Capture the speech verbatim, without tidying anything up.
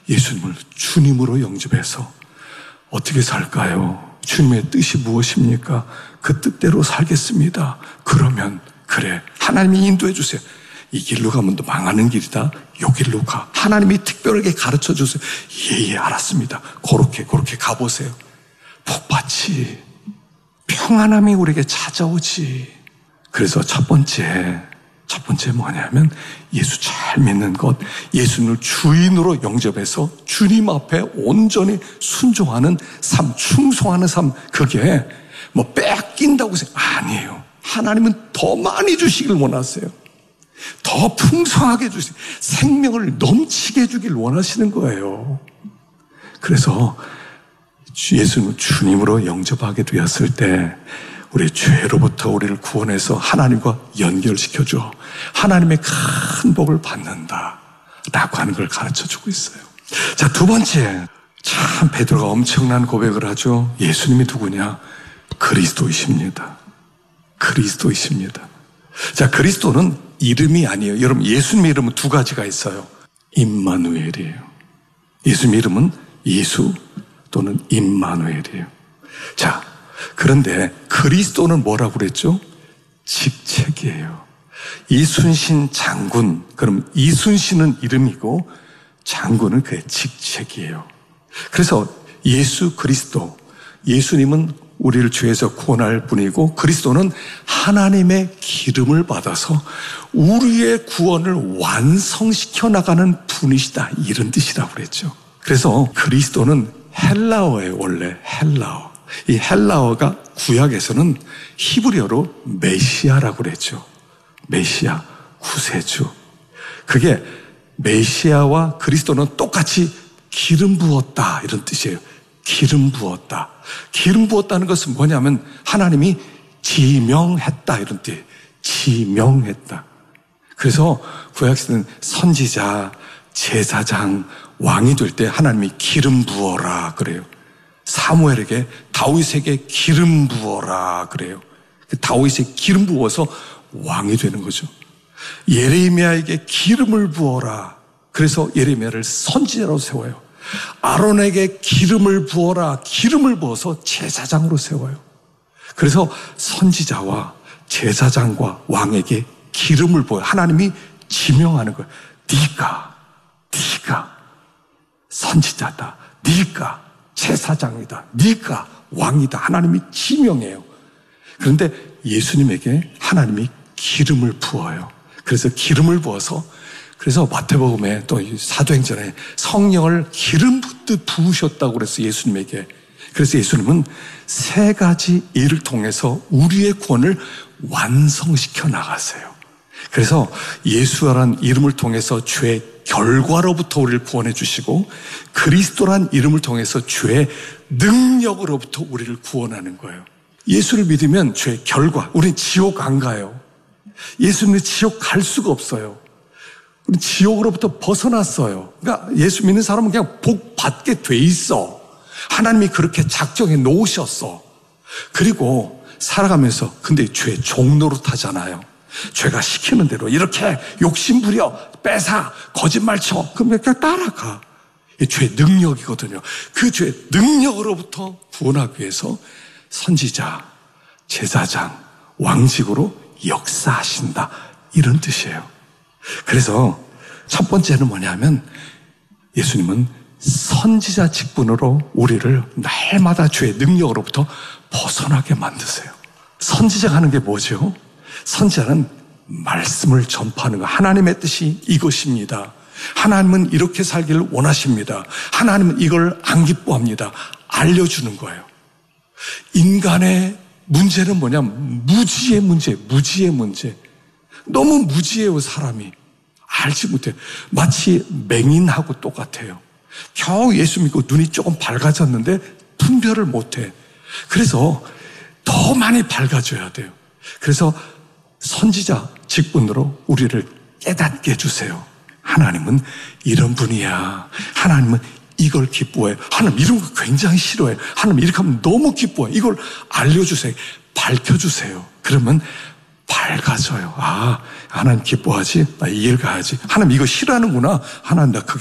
예수님을 주님으로 영접해서 어떻게 살까요? 주님의 뜻이 무엇입니까? 그 뜻대로 살겠습니다. 그러면 그래, 하나님이 인도해 주세요. 이 길로 가면 또 망하는 길이다. 요 길로 가. 하나님이 특별하게 가르쳐 주세요. 예예, 알았습니다. 그렇게 그렇게 가보세요. 복받지, 평안함이 우리에게 찾아오지. 그래서 첫 번째 첫 번째 뭐냐면 예수 잘 믿는 것, 예수님을 주인으로 영접해서 주님 앞에 온전히 순종하는 삶, 충성하는 삶. 그게 뭐 뺏긴다고 생각 아니에요. 하나님은 더 많이 주시길 원하세요. 더 풍성하게 주시, 생명을 넘치게 해주길 원하시는 거예요. 그래서 예수님을 주님으로 영접하게 되었을 때 우리 죄로부터 우리를 구원해서 하나님과 연결시켜줘 하나님의 큰 복을 받는다 라고 하는 걸 가르쳐주고 있어요. 자, 두 번째, 참 베드로가 엄청난 고백을 하죠. 예수님이 누구냐? 그리스도이십니다. 그리스도이십니다. 자, 그리스도는 이름이 아니에요. 여러분, 예수님의 이름은 두 가지가 있어요. 임마누엘이에요. 예수님의 이름은 예수 또는 임마누엘이에요. 자, 그런데 그리스도는 뭐라고 그랬죠? 직책이에요. 이순신 장군, 그럼 이순신은 이름이고 장군은 그의 직책이에요. 그래서 예수 그리스도, 예수님은 우리를 죄에서 구원할 분이고 그리스도는 하나님의 기름을 받아서 우리의 구원을 완성시켜 나가는 분이시다, 이런 뜻이라고 그랬죠. 그래서 그리스도는 헬라어예요. 원래 헬라어. 이 헬라어가 구약에서는 히브리어로 메시아라고 그랬죠. 메시아, 구세주. 그게 메시아와 그리스도는 똑같이 기름 부었다, 이런 뜻이에요. 기름 부었다. 기름 부었다는 것은 뭐냐면 하나님이 지명했다, 이런 뜻이에요. 지명했다. 그래서 구약시대는 선지자, 제사장, 왕이 될 때 하나님이 기름 부어라 그래요. 사무엘에게, 다윗에게 기름 부어라 그래요. 다윗에 기름 부어서 왕이 되는 거죠. 예레미야에게 기름을 부어라. 그래서 예레미야를 선지자로 세워요. 아론에게 기름을 부어라. 기름을 부어서 제사장으로 세워요. 그래서 선지자와 제사장과 왕에게 기름을 부어요. 하나님이 지명하는 거예요. 네가, 네가 선지자다. 네가 제사장이다. 네가 왕이다. 하나님이 지명해요. 그런데 예수님에게 하나님이 기름을 부어요. 그래서 기름을 부어서, 그래서 마태복음에 또 사도행전에 성령을 기름 붓듯 부으셨다고 그래서 예수님에게. 그래서 예수님은 세 가지 일을 통해서 우리의 구원을 완성시켜 나가세요. 그래서 예수라는 이름을 통해서 죄의 결과로부터 우리를 구원해 주시고 그리스도란 이름을 통해서 죄의 능력으로부터 우리를 구원하는 거예요. 예수를 믿으면 죄의 결과, 우리는 지옥 안 가요. 예수님은 지옥 갈 수가 없어요. 우리 지옥으로부터 벗어났어요. 그러니까 예수 믿는 사람은 그냥 복 받게 돼 있어. 하나님이 그렇게 작정해 놓으셨어. 그리고 살아가면서 근데 죄 종노릇하잖아요. 죄가 시키는 대로 이렇게 욕심부려, 뺏어, 거짓말 쳐. 그럼 그냥 따라가. 이 죄의 능력이거든요. 그 죄의 능력으로부터 구원하기 위해서 선지자, 제사장, 왕직으로 역사하신다, 이런 뜻이에요. 그래서 첫 번째는 뭐냐면 예수님은 선지자 직분으로 우리를 날마다 죄의 능력으로부터 벗어나게 만드세요. 선지자가 하는 게 뭐죠? 선지자는 말씀을 전파하는 거. 하나님의 뜻이 이것입니다. 하나님은 이렇게 살기를 원하십니다. 하나님은 이걸 안 기뻐합니다. 알려주는 거예요. 인간의 문제는 뭐냐면 무지의 문제, 무지의 문제. 너무 무지해요, 사람이. 알지 못해. 마치 맹인하고 똑같아요. 겨우 예수 믿고 눈이 조금 밝아졌는데 분별을 못해. 그래서 더 많이 밝아져야 돼요. 그래서 선지자 직분으로 우리를 깨닫게 해주세요. 하나님은 이런 분이야. 하나님은 이걸 기뻐해요. 하나님 이런 거 굉장히 싫어해요. 하나님 이렇게 하면 너무 기뻐해요. 이걸 알려주세요. 밝혀주세요. 그러면 밝아져요. 아, 하나님 기뻐하지? 나 이 일 가야지. 하나님 이거 싫어하는구나. 하나님 나 그게